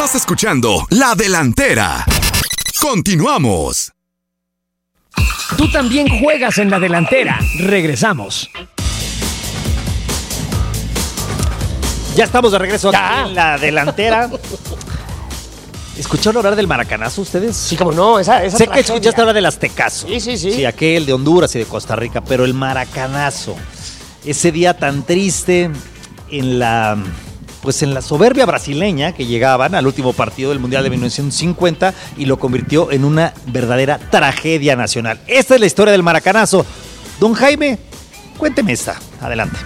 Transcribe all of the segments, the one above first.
Estás escuchando La Delantera. Continuamos. Tú también juegas en La Delantera. Regresamos. Ya estamos de regreso aquí en La Delantera. ¿Escucharon hablar del maracanazo ustedes? Sí, como no, esa sé que escuchaste hablar del aztecazo. Sí. Sí, aquel de Honduras y de Costa Rica, pero el maracanazo. Ese día tan triste en la soberbia brasileña que llegaban al último partido del Mundial de 1950 y lo convirtió en una verdadera tragedia nacional. Esta es la historia del maracanazo. Don Jaime, cuénteme esta. Adelante.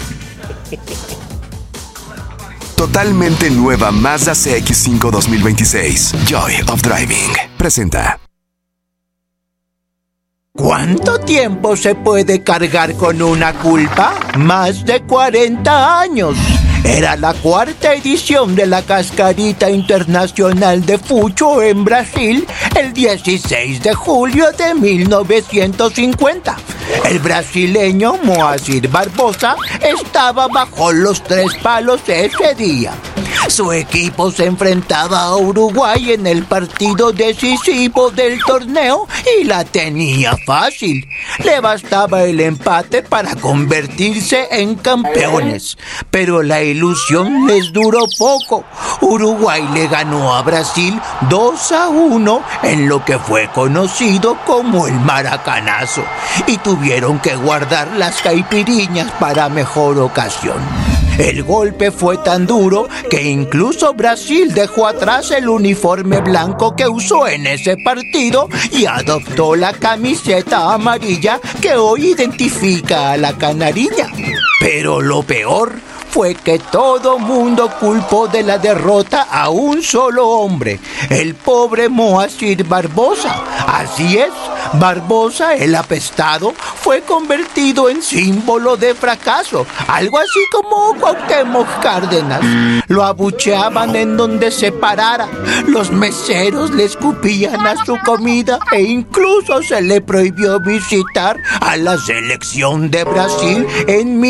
Totalmente nueva Mazda CX-5 2026. Joy of Driving. Presenta. ¿Cuánto tiempo se puede cargar con una culpa? Más de 40 años. Era la cuarta edición de la Cascarita Internacional de Fucho en Brasil el 16 de julio de 1950. El brasileño Moacir Barbosa estaba bajo los 3 palos ese día. Su equipo se enfrentaba a Uruguay en el partido decisivo del torneo y la tenía fácil. Le bastaba el empate para convertirse en campeones. Pero la ilusión les duró poco. Uruguay le ganó a Brasil 2-1 en lo que fue conocido como el maracanazo. Y tuvieron que guardar las caipiriñas para mejor ocasión. El golpe fue tan duro que incluso Brasil dejó atrás el uniforme blanco que usó en ese partido y adoptó la camiseta amarilla que hoy identifica a la canariña. Pero lo peor fue que todo mundo culpó de la derrota a un solo hombre, el pobre Moacir Barbosa. Así es, Barbosa, el apestado, fue convertido en símbolo de fracaso, algo así como Cuauhtémoc Cárdenas. Lo abucheaban en donde se parara, los meseros le escupían a su comida e incluso se le prohibió visitar a la selección de Brasil en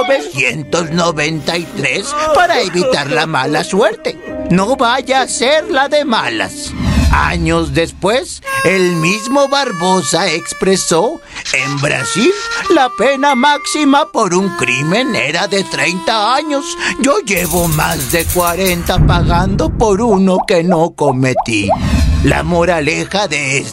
1993 para evitar la mala suerte. No vaya a ser la de malas. Años después, el mismo Barbosa expresó: en Brasil, la pena máxima por un crimen era de 30 años. Yo llevo más de 40 pagando por uno que no cometí. La moraleja de